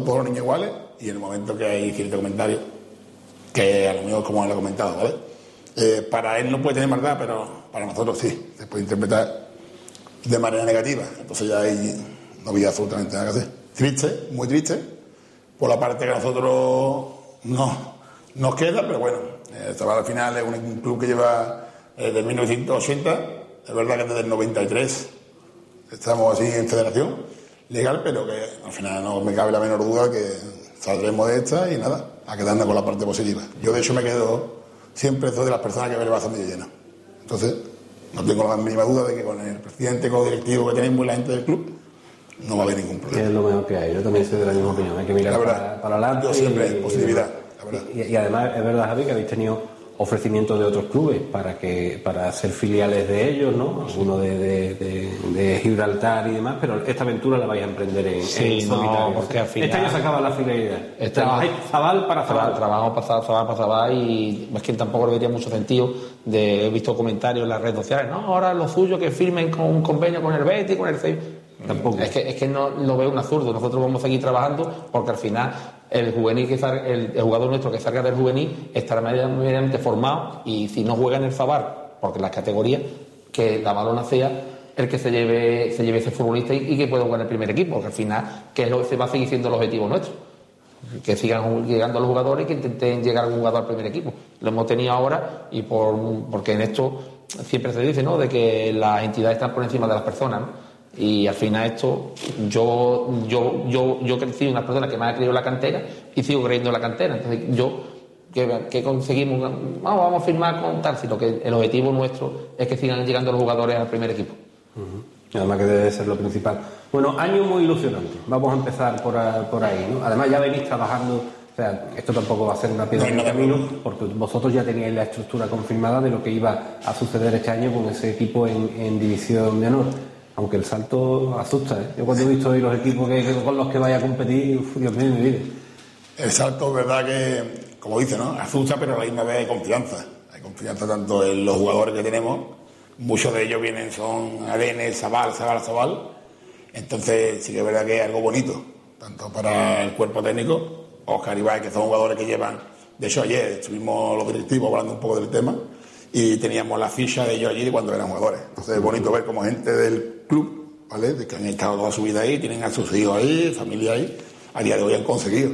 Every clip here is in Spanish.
todos los niños iguales, y en el momento que hay cierto comentario, que a lo mejor como él lo ha comentado, ¿vale? Para él no puede tener maldad, pero para nosotros sí, se puede interpretar de manera negativa. Entonces ya ahí no había absolutamente nada que hacer. Triste, muy triste, por la parte que a nosotros nos queda, pero bueno, el Zabal al final es un club que lleva desde 1980, es verdad que desde el 93 estamos así en federación legal, pero que al final no me cabe la menor duda que saldremos de esta y nada, a quedarnos con la parte positiva. Yo de hecho me quedo siempre soy de las personas que ve el vaso medio lleno. Entonces, no tengo la más mínima duda de que con el presidente, con el directivo que tenemos y la gente del club, no va a haber ningún problema. Es lo mejor que hay, yo también soy de la misma opinión, hay que mirar para adelante. Yo siempre, positividad, la verdad. Y además es verdad, Javi, que habéis tenido ofrecimientos de otros clubes para ser filiales de ellos, ¿no? Algunos de Gibraltar y demás, pero esta aventura la vais a emprender en solitario. Porque al final, este año se acaba la finalidad. Trabajáis Zabal para Zabal. Trabajamos para Zabal para Zabal, y es que tampoco le vería mucho sentido. He visto comentarios en las redes sociales, no, ahora lo suyo que firmen con un convenio con el Betis, con el CEI. Tampoco. Es que no lo veo un absurdo. Nosotros vamos a seguir trabajando porque al final el jugador nuestro que salga del juvenil estará medianamente formado, y si no juega en el Zabal, porque las categorías, que la balona sea el que se lleve ese futbolista y que pueda jugar en el primer equipo, porque al final que es lo que se va a seguir siendo el objetivo nuestro, que sigan llegando los jugadores y que intenten llegar a un jugador al primer equipo. Lo hemos tenido ahora, y porque en esto siempre se dice, ¿no?, de que las entidades están por encima de las personas, ¿no? Y al final esto, yo crecí una persona que me ha creído en la cantera y sigo creyendo en la cantera. Entonces que conseguimos, vamos a firmar con tal, sino que el objetivo nuestro es que sigan llegando los jugadores al primer equipo. Además que debe ser lo principal. Bueno, año muy ilusionante, vamos a empezar por ahí, ¿no? Además ya venís trabajando, o sea, esto tampoco va a ser una piedra en el camino, porque vosotros ya teníais la estructura confirmada de lo que iba a suceder este año con ese equipo en División de Honor. Aunque el salto asusta, ¿eh? Yo cuando he visto hoy los equipos con los que vaya a competir, Dios mío, mi vida. El salto, verdad que, como dice, ¿no?, asusta, pero a la misma vez hay confianza. Hay confianza tanto en los jugadores que tenemos, muchos de ellos son ADN, Zabal. Entonces sí que es verdad que es algo bonito, tanto para el cuerpo técnico, Óscar y Ibai, que son jugadores que llevan. De hecho, ayer estuvimos los directivos hablando un poco del tema y teníamos la ficha de ellos allí de cuando eran jugadores. Entonces es bonito ver como gente del club, ¿vale?, de que han estado toda su vida ahí, tienen a sus hijos ahí, familia ahí, a día de hoy han conseguido.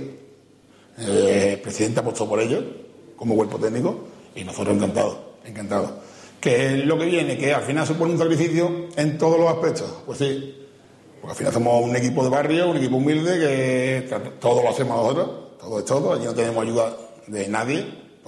El presidente apostó por ellos como cuerpo técnico y nosotros encantados. ¿Qué es lo que viene? Que al final supone un sacrificio en todos los aspectos. Pues sí, porque al final somos un equipo de barrio, un equipo humilde, que todo lo hacemos nosotros, todo es todo, allí no tenemos ayuda de nadie,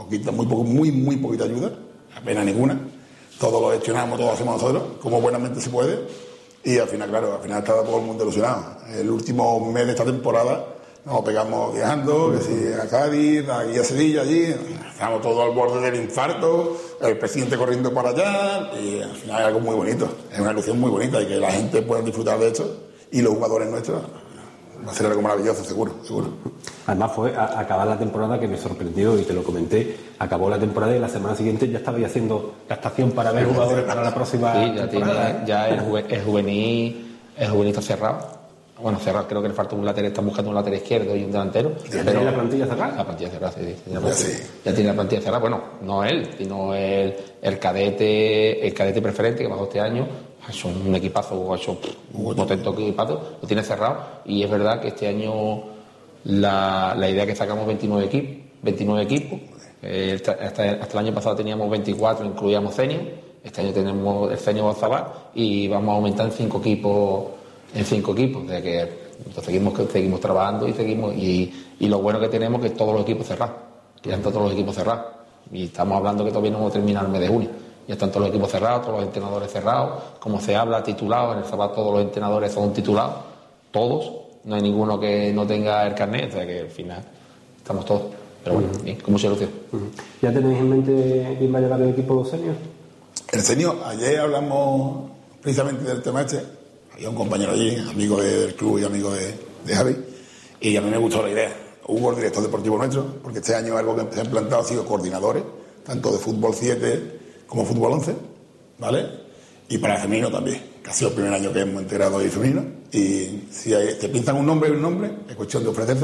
muy poquita ayuda, apenas ninguna, todo lo gestionamos, todo lo hacemos nosotros, como buenamente se puede, y al final está todo el mundo ilusionado. El último mes de esta temporada nos pegamos viajando, que si a Cádiz, aquí a Sevilla, allí, estamos todos al borde del infarto, el presidente corriendo para allá, y al final es algo muy bonito, es una ilusión muy bonita, y que la gente pueda disfrutar de esto, y los jugadores nuestros, va a ser algo maravilloso, seguro. Además fue acabar la temporada que me sorprendió, y te lo comenté, acabó la temporada y la semana siguiente ya estabais haciendo captación para ver jugadores para la próxima temporada. Ya el juvenil está cerrado. Bueno, cerrado, creo que le falta un lateral, están buscando un lateral izquierdo y un delantero. ¿Ya tiene la plantilla cerrada? La plantilla cerrada, sí. Ya tiene la plantilla cerrada. Bueno, no él, sino el cadete preferente que bajó este año. Ha hecho un equipazo, ha hecho un potente equipazo, lo tiene cerrado. Y es verdad que este año la idea es que sacamos 29 equipos. Hasta el año pasado teníamos 24, incluíamos senior. Este año tenemos el senior Zabal y vamos a aumentar en 5 equipos. O sea que seguimos trabajando y lo bueno que tenemos es que todos los equipos cerrados, que ya están todos los equipos cerrados, y estamos hablando que todavía no hemos terminado el mes de junio, ya están todos los equipos cerrados, todos los entrenadores cerrados, como se habla, titulados. En el Zabal todos los entrenadores son titulados, todos, no hay ninguno que no tenga el carnet, o sea que al final estamos todos, pero bueno, bien, con mucha ilusión. ¿Ya tenéis en mente quién va a llevar el equipo senior? El senior, ayer hablamos precisamente del tema este. Había un compañero allí, amigo del club y amigo de Javi, y a mí me gustó la idea. Hubo el director deportivo nuestro, porque este año algo que se ha implantado ha sido coordinadores, tanto de fútbol 7 como fútbol 11, ¿vale? Y para femenino también, que ha sido el primer año que hemos integrado ahí femenino, y si te pintan un nombre, es cuestión de ofrecerse